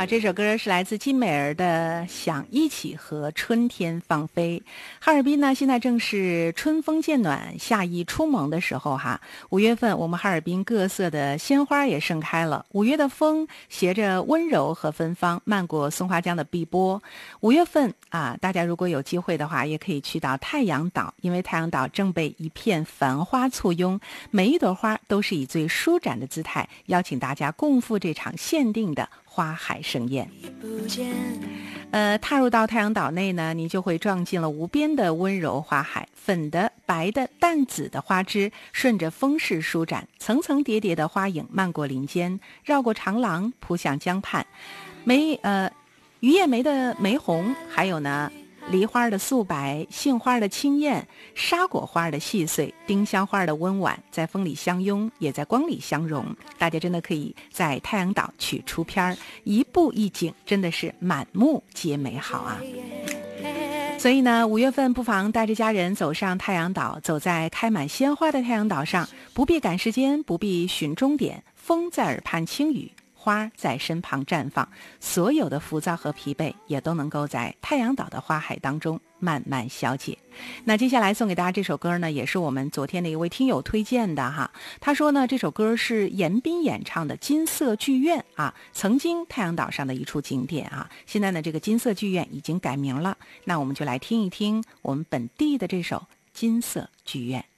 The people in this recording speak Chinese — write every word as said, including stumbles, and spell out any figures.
好，这首歌是来自金美儿的《想一起和春天放飞》。哈尔滨呢，现在正是春风渐暖、夏意初萌的时候哈。五月份，我们哈尔滨各色的鲜花也盛开了。五月的风携着温柔和芬芳，漫过松花江的碧波。五月份啊，大家如果有机会的话，也可以去到太阳岛，因为太阳岛正被一片繁花簇拥，每一朵花都是以最舒展的姿态，邀请大家共赴这场限定的花海盛宴。呃，踏入到太阳岛内呢，你就会撞进了无边的温柔花海，粉的、白的、淡紫的花枝顺着风势舒展，层层叠叠的花影漫过林间，绕过长廊，扑向江畔。梅呃，榆叶梅的玫红，还有呢梨花的素白，杏花的清艳，沙果花的细碎，丁香花的温婉，在风里相拥，也在光里相融。大家真的可以在太阳岛取出片儿，一步一景，真的是满目皆美好啊！所以呢，五月份不妨带着家人走上太阳岛，走在开满鲜花的太阳岛上，不必赶时间，不必寻终点，风在耳畔轻语，花在身旁绽放，所有的浮躁和疲惫也都能够在太阳岛的花海当中慢慢消解。那接下来送给大家这首歌呢，也是我们昨天的一位听友推荐的哈。他说呢，这首歌是严彬演唱的《金色剧院》啊，曾经太阳岛上的一处景点啊，现在呢这个金色剧院已经改名了。那我们就来听一听我们本地的这首《金色剧院》。